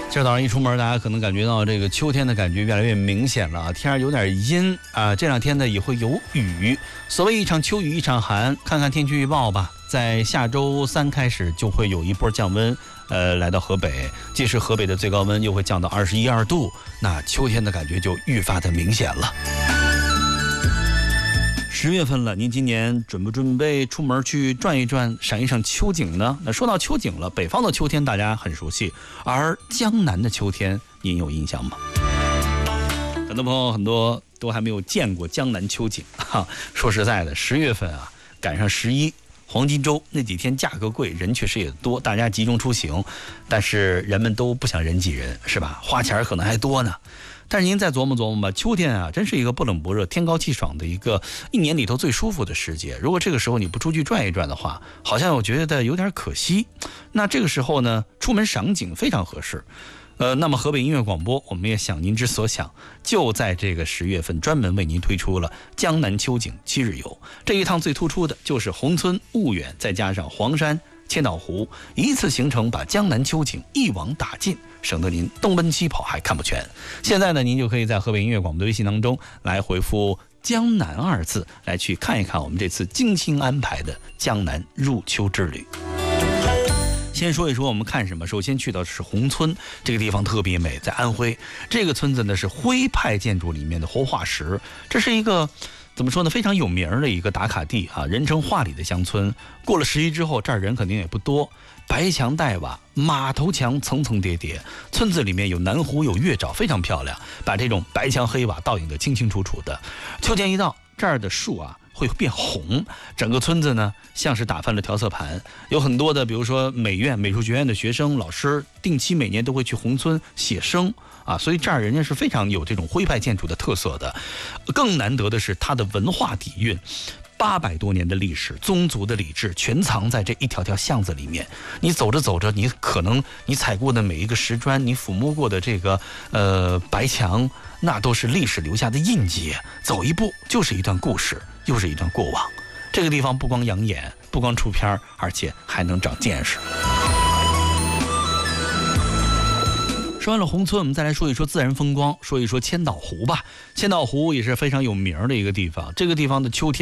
今儿早上一出门，大家可能感觉到这个秋天的感觉越来越明显了，天儿有点阴啊。这两天呢也会有雨，所谓一场秋雨一场寒，看看天气预报吧。在下周3开始就会有一波降温，来到河北，届时河北的最高温又会降到21、22度，那秋天的感觉就愈发的明显了。10月份了，您今年准不准备出门去转一转，赏一赏秋景呢？那说到秋景了，北方的秋天大家很熟悉，而江南的秋天您有印象吗？很多朋友很多都还没有见过江南秋景哈。说实在的，10月份啊，赶上11黄金周那几天价格贵，人确实也多，大家集中出行，但是人们都不想人挤人，是吧？花钱可能还多呢。但是您再琢磨琢磨吧，秋天啊，真是一个不冷不热、天高气爽的一个一年里头最舒服的时节。如果这个时候你不出去转一转的话，好像我觉得有点可惜。那这个时候呢，出门赏景非常合适。那么河北音乐广播，我们也想您之所想，就在这个10月份专门为您推出了江南秋景7日游。这一趟最突出的就是宏村、婺源，再加上黄山、千岛湖，一次行程把江南秋景一网打尽，省得您东奔西跑还看不全。现在呢，您就可以在河北音乐广播的微信当中来回复江南2字，来去看一看我们这次精心安排的江南入秋之旅。先说一说我们看什么，首先去到的是宏村，这个地方特别美，在安徽。这个村子呢是徽派建筑里面的活化石，这是一个怎么说呢，非常有名的一个打卡地啊，人称画里的乡村。过了11之后，这儿人肯定也不多，白墙黛瓦，马头墙层层叠叠，村子里面有南湖，有月沼，非常漂亮，把这种白墙黑瓦倒映得清清楚楚的。秋天一到，这儿的树啊会变红，整个村子呢像是打翻了调色盘。有很多的比如说美院、美术学院的学生老师定期每年都会去宏村写生啊，所以这儿人家是非常有这种徽派建筑的特色的。更难得的是它的文化底蕴，800多年的历史，宗族的礼制全藏在这一条条巷子里面。你走着走着，你可能你踩过的每一个石砖，你抚摸过的这个白墙，那都是历史留下的印记，走一步就是一段故事，又是一段过往。这个地方不光养眼，不光出片，而且还能长见识。说完了宏村，我们再来说一说自然风光，说一说千岛湖吧。千岛湖也是非常有名的一个地方，这个地方的秋天